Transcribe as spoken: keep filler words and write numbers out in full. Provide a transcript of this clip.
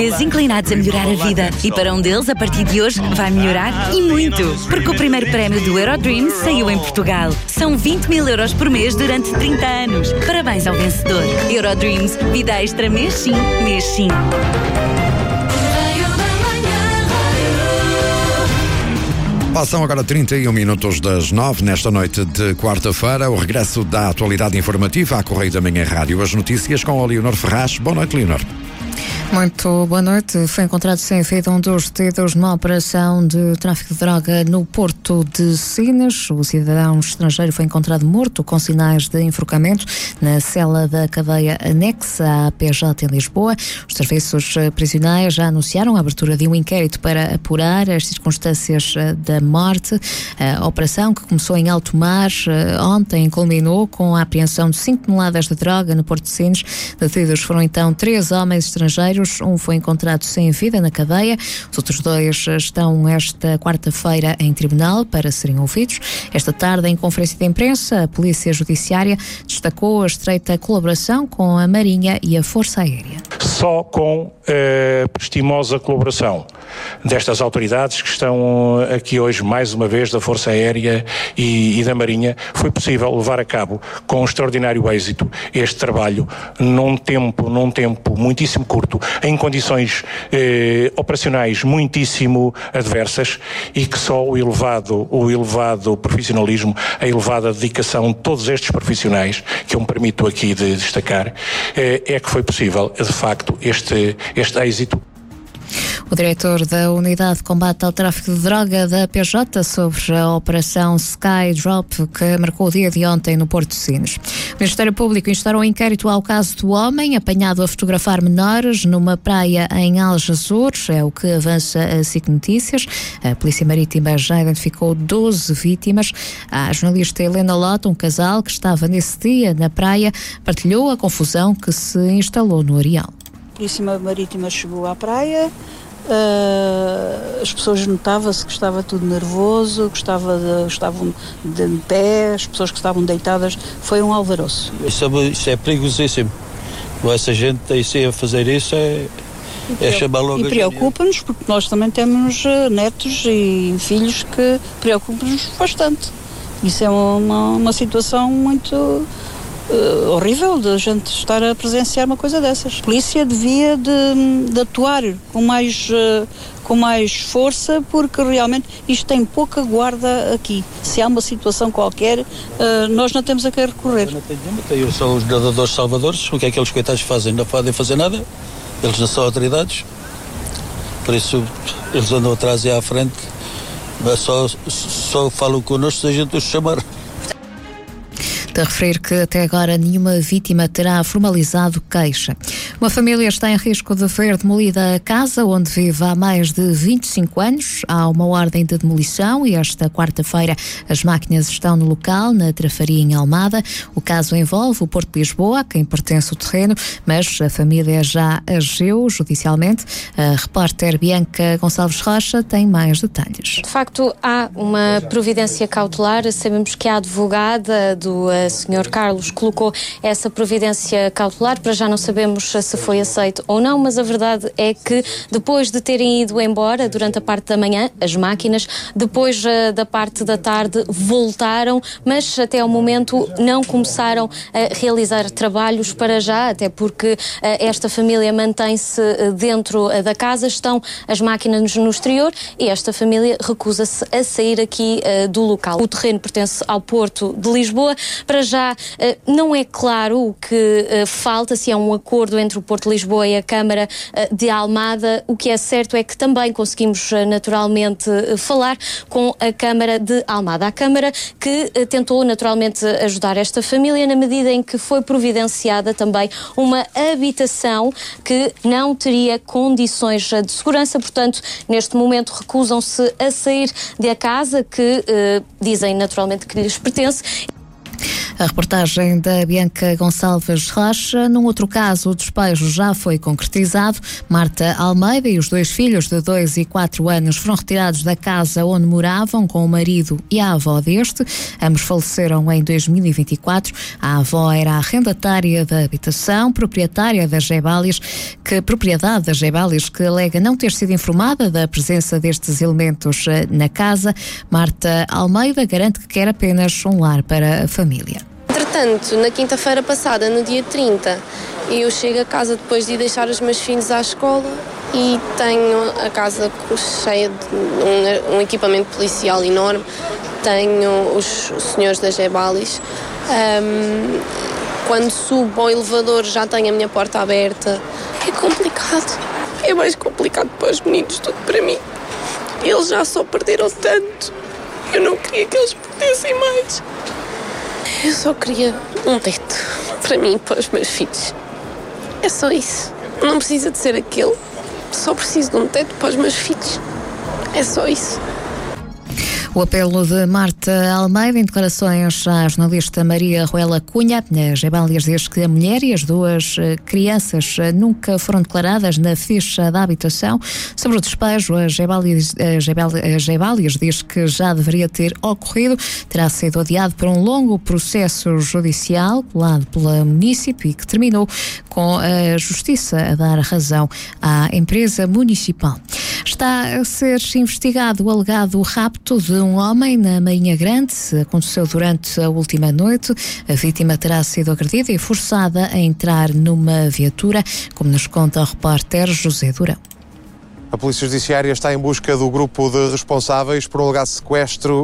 portugueses inclinados a melhorar a vida. E para um deles, a partir de hoje, vai melhorar e muito. Porque o primeiro prémio do Eurodreams saiu em Portugal. São vinte mil euros por mês durante trinta anos. Parabéns ao vencedor. Eurodreams. Vida extra mês sim, mês sim. Passam agora trinta e um minutos das nove, nesta noite de quarta-feira, o regresso da atualidade informativa à Correio da Manhã Rádio. As notícias com a Leonor Ferraz. Boa noite, Leonor. Muito boa noite. Foi encontrado sem vida um dos detidos numa operação de tráfico de droga no Porto de Sines. O cidadão estrangeiro foi encontrado morto com sinais de enforcamento na cela da cadeia anexa à P J em Lisboa. Os serviços prisionais já anunciaram a abertura de um inquérito para apurar as circunstâncias da morte. A operação, que começou em alto mar ontem, culminou com a apreensão de cinco toneladas de droga no Porto de Sines. Detidos foram então três homens estrangeiros. Um foi encontrado sem vida na cadeia. Os outros dois estão esta quarta-feira em tribunal para serem ouvidos. Esta tarde, em conferência de imprensa, a Polícia Judiciária destacou a estreita colaboração com a Marinha e a Força Aérea. Só com a prestimosa colaboração destas autoridades que estão aqui hoje, mais uma vez, da Força Aérea e, e da Marinha, foi possível levar a cabo com um extraordinário êxito este trabalho num tempo, num tempo muitíssimo curto, em condições eh, operacionais muitíssimo adversas, e que só o elevado, o elevado profissionalismo, a elevada dedicação de todos estes profissionais, que eu me permito aqui de destacar, eh, é que foi possível, de facto, este, este êxito. O diretor da Unidade de Combate ao Tráfico de Droga da P J sobre a Operação Skydrop, que marcou o dia de ontem no Porto de Sines. O Ministério Público instaurou um inquérito ao caso do homem apanhado a fotografar menores numa praia em Aljazur. É o que avança a S I C Notícias. A Polícia Marítima já identificou doze vítimas. A jornalista Helena Lota, um casal que estava nesse dia na praia, partilhou a confusão que se instalou no areal. A Polícia Marítima chegou à praia, uh, as pessoas notavam-se que estava tudo nervoso, que estava de, estavam de pé, as pessoas que estavam deitadas, foi um alvoroço. Isso é, isso é perigosíssimo. Essa gente aí a fazer isso é, é chamar logo a E preocupa-nos, porque nós também temos netos e filhos que preocupam-nos bastante. Isso é uma, uma situação muito... Uh, horrível de a gente estar a presenciar uma coisa dessas. A polícia devia de, de atuar com mais, uh, com mais força, porque realmente isto tem pouca guarda aqui. Se há uma situação qualquer, uh, nós não temos a quem recorrer. Eu não tenho nenhuma, tenho só os nadadores salvadores. O que é que aqueles coitados fazem? Não podem fazer nada, eles não são autoridades, por isso eles andam atrás e à frente, mas só, só falam connosco se a gente os chamar. De referir que até agora nenhuma vítima terá formalizado queixa. Uma família está em risco de ver demolida a casa onde vive há mais de vinte e cinco anos. Há uma ordem de demolição e esta quarta-feira as máquinas estão no local, na Trafaria, em Almada. O caso envolve o Porto de Lisboa, a quem pertence o terreno, mas a família já agiu judicialmente. A repórter Bianca Gonçalves Rocha tem mais detalhes. De facto, há uma providência cautelar. Sabemos que a advogada do senhor Carlos colocou essa providência cautelar. Para já não sabemos se foi aceito ou não, mas a verdade é que depois de terem ido embora durante a parte da manhã, as máquinas, depois da parte da tarde voltaram, mas até ao momento não começaram a realizar trabalhos para já, até porque esta família mantém-se dentro da casa, estão as máquinas no exterior e esta família recusa-se a sair aqui do local. O terreno pertence ao Porto de Lisboa. Para já não é claro o que falta, se é um acordo entre o Porto de Lisboa e a Câmara de Almada. O que é certo é que também conseguimos naturalmente falar com a Câmara de Almada. A Câmara que tentou naturalmente ajudar esta família na medida em que foi providenciada também uma habitação que não teria condições de segurança, portanto, neste momento recusam-se a sair da casa que dizem naturalmente que lhes pertence. A reportagem da Bianca Gonçalves Rocha. Num outro caso, o despejo já foi concretizado. Marta Almeida e os dois filhos de dois e quatro anos foram retirados da casa onde moravam com o marido e a avó deste. Ambos faleceram em dois mil e vinte e quatro. A avó era arrendatária da habitação, proprietária das Gebálias, que propriedade das Gebálias, que alega não ter sido informada da presença destes elementos na casa. Marta Almeida garante que quer apenas um lar para a família. Entretanto, na quinta-feira passada, no dia trinta, eu chego a casa depois de ir deixar os meus filhos à escola e tenho a casa cheia de um, um equipamento policial enorme. Tenho os, os senhores das Gebálias. Um, quando subo ao elevador já tenho a minha porta aberta. É complicado. É mais complicado para os meninos do que para mim. Eles já só perderam tanto. Eu não queria que eles perdessem mais. Eu só queria um teto para mim e para os meus filhos. É só isso. Não precisa de ser aquele. Só preciso de um teto para os meus filhos. É só isso. O apelo de Marta Almeida em declarações à jornalista Maria Ruela Cunha. As Gebálias diz que a mulher e as duas crianças nunca foram declaradas na ficha da habitação. Sobre o despejo, a Gebálias, a Gebálias diz que já deveria ter ocorrido. Terá sido adiado por um longo processo judicial colado pela município e que terminou com a justiça a dar razão à empresa municipal. Está a ser investigado o alegado rapto de um homem na Marinha Grande. Aconteceu durante a última noite. A vítima terá sido agredida e forçada a entrar numa viatura, como nos conta o repórter José Durão. A Polícia Judiciária está em busca do grupo de responsáveis por um alegado sequestro